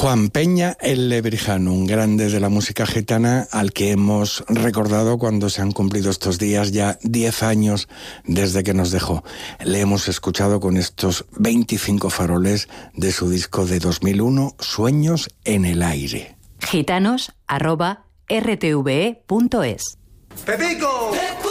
Juan Peña, el Lebrijano, un grande de la música gitana al que hemos recordado cuando se han cumplido estos días ya 10 años desde que nos dejó. Le hemos escuchado con estos 25 faroles de su disco de 2001, Sueños en el aire. Gitanos@rtve.es. ¡Pepico!